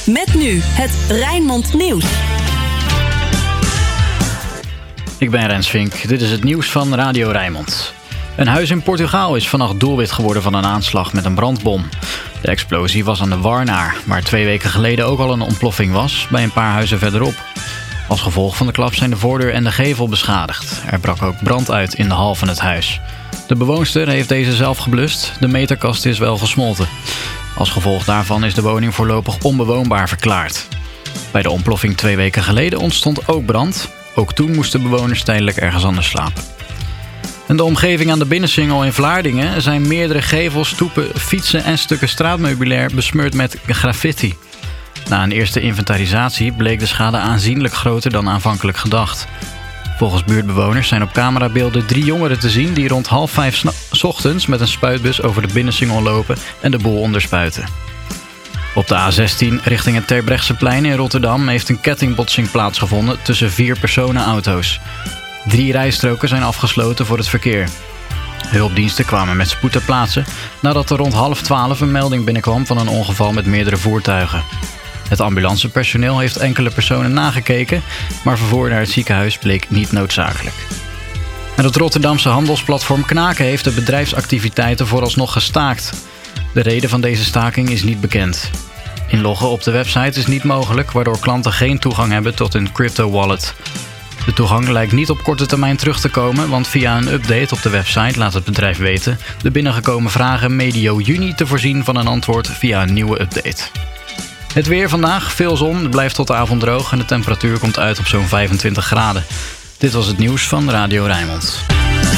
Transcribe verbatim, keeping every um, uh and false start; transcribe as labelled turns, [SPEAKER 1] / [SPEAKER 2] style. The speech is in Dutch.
[SPEAKER 1] Met nu het Rijnmond Nieuws.
[SPEAKER 2] Ik ben Rens Vink. Dit is het nieuws van Radio Rijnmond. Een huis in Portugal is vannacht doelwit geworden van een aanslag met een brandbom. De explosie was aan de Warnaar, waar twee weken geleden ook al een ontploffing was, bij een paar huizen verderop. Als gevolg van de klap zijn de voordeur en de gevel beschadigd. Er brak ook brand uit in de hal van het huis. De bewoonster heeft deze zelf geblust. De meterkast is wel gesmolten. Als gevolg daarvan is de woning voorlopig onbewoonbaar verklaard. Bij de ontploffing twee weken geleden ontstond ook brand. Ook toen moesten bewoners tijdelijk ergens anders slapen. In de omgeving aan de Binnensingel in Vlaardingen zijn meerdere gevels, stoepen, fietsen en stukken straatmeubilair besmeurd met graffiti. Na een eerste inventarisatie bleek de schade aanzienlijk groter dan aanvankelijk gedacht. Volgens buurtbewoners zijn op camerabeelden drie jongeren te zien die rond half vijf 's ochtends met een spuitbus over de Binnensingel lopen en de boel onderspuiten. Op de A zestien richting het Terbrechtseplein in Rotterdam heeft een kettingbotsing plaatsgevonden tussen vier personenauto's. Drie rijstroken zijn afgesloten voor het verkeer. Hulpdiensten kwamen met spoed ter plaatse nadat er rond half twaalf een melding binnenkwam van een ongeval met meerdere voertuigen. Het ambulancepersoneel heeft enkele personen nagekeken, maar vervoer naar het ziekenhuis bleek niet noodzakelijk. En het Rotterdamse handelsplatform Knaken heeft de bedrijfsactiviteiten vooralsnog gestaakt. De reden van deze staking is niet bekend. Inloggen op de website is niet mogelijk, waardoor klanten geen toegang hebben tot hun crypto-wallet. De toegang lijkt niet op korte termijn terug te komen, want via een update op de website laat het bedrijf weten de binnengekomen vragen medio juni te voorzien van een antwoord via een nieuwe update. Het weer vandaag, veel zon, het blijft tot de avond droog en de temperatuur komt uit op zo'n vijfentwintig graden. Dit was het nieuws van Radio Rijnmond.